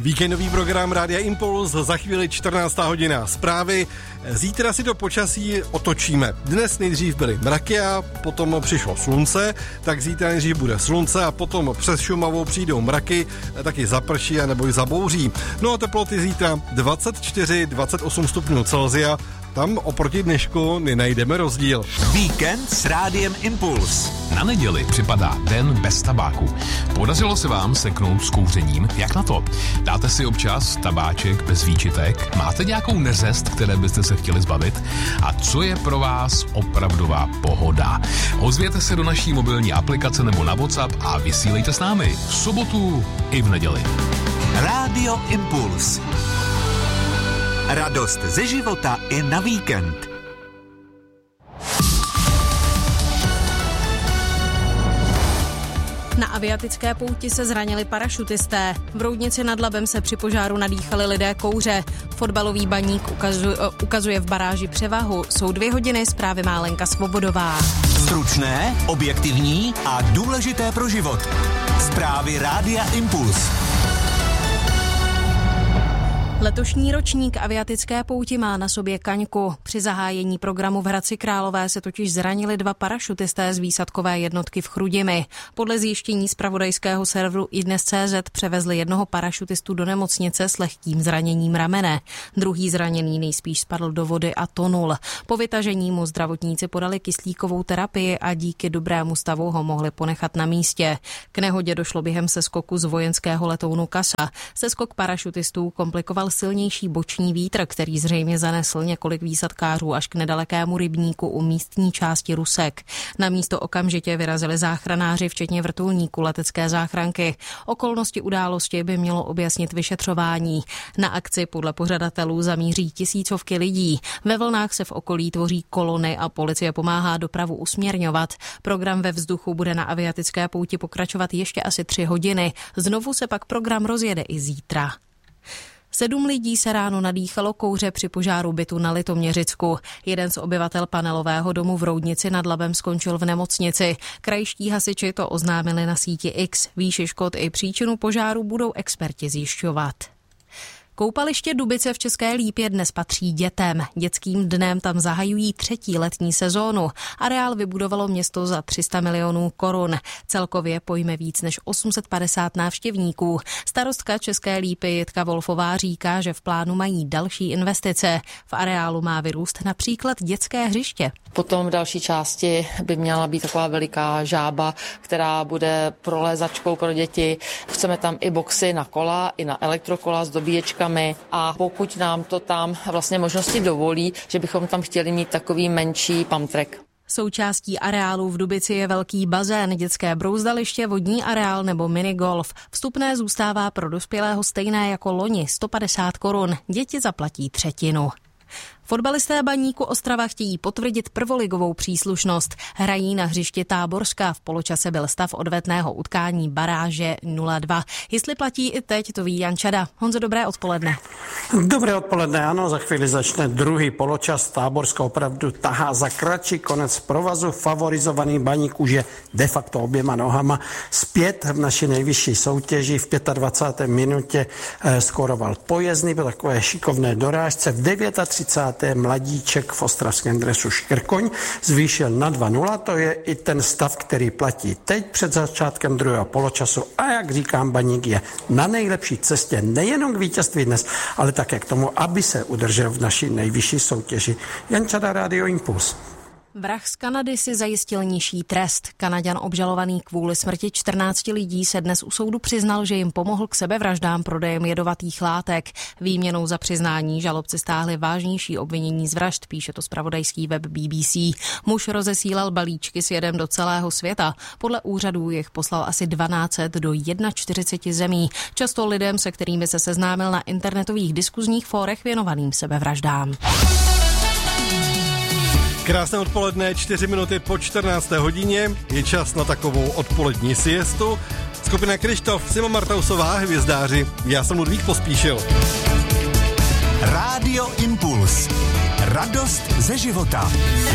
Víkendový program Rádia Impuls, za chvíli 14. hodina. Zprávy. Zítra si to počasí otočíme. Dnes nejdřív byly mraky a potom přišlo slunce, tak zítra nejdřív bude slunce a potom přes Šumavu přijdou mraky, taky zaprší a nebo i zabouří. No a teploty zítra 24-28 stupňů Celsia. Tam oproti dnešku nenajdeme rozdíl. Víkend s Rádiem Impuls. Na neděli připadá den bez tabáku. Podařilo se vám seknout s kouřením? Jak na to? Dáte si občas tabáček bez výčitek? Máte nějakou neřest, které byste se chtěli zbavit? A co je pro vás opravdová pohoda? Ozvěte se do naší mobilní aplikace nebo na WhatsApp a vysílejte s námi v sobotu i v neděli. Rádio Impuls. Radost ze života i na víkend. Na aviatické pouti se zranili parašutisté. V Roudnici nad Labem se při požáru nadýchali lidé kouře. Fotbalový baník ukazuje v baráži převahu. Jsou 2 hodiny, zprávy má Lenka Svobodová. Stručné, objektivní a důležité pro život. Zprávy Rádia Impuls. Letošní ročník aviatické pouti má na sobě kaňku. Při zahájení programu v Hradci Králové se totiž zranili 2 parašutisté z výsadkové jednotky v Chrudimi. Podle zjištění zpravodajského serveru iDnes.cz převezli jednoho parašutistu do nemocnice s lehkým zraněním ramene. Druhý zraněný nejspíš spadl do vody a tonul. Po vytažení mu zdravotníci podali kyslíkovou terapii a díky dobrému stavu ho mohli ponechat na místě. K nehodě došlo během seskoku z vojenského letounu Kasa. Seskok parašutistů komplikoval silnější boční vítr, který zřejmě zanesl několik výsadkářů až k nedalekému rybníku u místní části Rusek. Na místo okamžitě vyrazili záchranáři, včetně vrtulníku letecké záchranky. Okolnosti události by mělo objasnit vyšetřování. Na akci podle pořadatelů zamíří tisícovky lidí. Ve vlnách se v okolí tvoří kolony a policie pomáhá dopravu usměrňovat. Program ve vzduchu bude na aviatické pouti pokračovat ještě asi 3 hodiny. Znovu se pak program rozjede i zítra. 7 lidí se ráno nadýchalo kouře při požáru bytu na Litoměřicku. Jeden z obyvatel panelového domu v Roudnici nad Labem skončil v nemocnici. Krajští hasiči to oznámili na síti X. Výši škod i příčinu požáru budou experti zjišťovat. Koupaliště Dubice v České Lípě dnes patří dětem. Dětským dnem tam zahajují 3. letní sezónu. Areál vybudovalo město za 300 milionů korun. Celkově pojme víc než 850 návštěvníků. Starostka České Lípy Jitka Wolfová říká, že v plánu mají další investice. V areálu má vyrůst například dětské hřiště. Potom v další části by měla být taková veliká žába, která bude prolézačkou pro děti. Chceme tam i boxy na kola, i na elektrokola s dobíječkami a pokud nám to tam vlastně možnosti dovolí, že bychom tam chtěli mít takový menší pump track. Součástí areálu v Dubici je velký bazén, dětské brouzdaliště, vodní areál nebo minigolf. Vstupné zůstává pro dospělého stejné jako loni, 150 korun. Děti zaplatí 1/3. Fotbalisté Baníku Ostrava chtějí potvrdit prvoligovou příslušnost. Hrají na hřišti Táborská. V poločase byl stav odvetného utkání baráže 0-2. Jestli platí i teď, to ví Jan Čada. Honzo, dobré odpoledne. Dobré odpoledne, ano, za chvíli začne druhý poločas. Táborská opravdu tahá za kratší konec provazu. Favorizovaný Baník už je de facto oběma nohama zpět v naší nejvyšší soutěži. V 25. minutě skóroval Pojezdný, byl takové šikovné dorážce. V 39. mladíček v ostravském dresu Škrkoň zvýšil na 2-0, to je i ten stav, který platí teď před začátkem druhého poločasu a jak říkám, Baník je na nejlepší cestě nejenom k vítězství dnes, ale také k tomu, aby se udržel v naší nejvyšší soutěži. Jan Čada, Rádio Impuls. Vrah z Kanady si zajistil nižší trest. Kanaďan obžalovaný kvůli smrti 14 lidí se dnes u soudu přiznal, že jim pomohl k sebevraždám prodejem jedovatých látek. Výměnou za přiznání žalobci stáhli vážnější obvinění z vražd, píše to zpravodajský web BBC. Muž rozesílal balíčky s jedem do celého světa. Podle úřadů jich poslal asi 1200 do 41 zemí. Často lidem, se kterými se seznámil na internetových diskuzních fórech věnovaným sebevraždám. Krásné odpoledne, 4 minuty po 14. hodině. Je čas na takovou odpolední siestu. Skupina Krištof, Sima Martausová, Hvězdáři. Já jsem Ludvík Pospíšil. Rádio Impuls. Radost ze života.